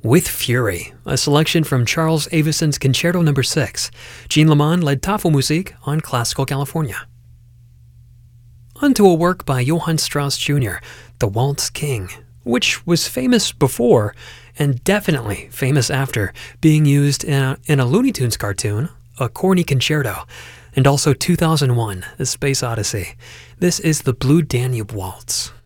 With Fury, a selection from Charles Avison's Concerto No. 6. Jean Lemon led Tafelmusik on Classical California. On to a work by Johann Strauss Jr., The Waltz King, which was famous before and definitely famous after being used in a Looney Tunes cartoon, A Corny Concerto, and also 2001, The Space Odyssey. This is the Blue Danube Waltz.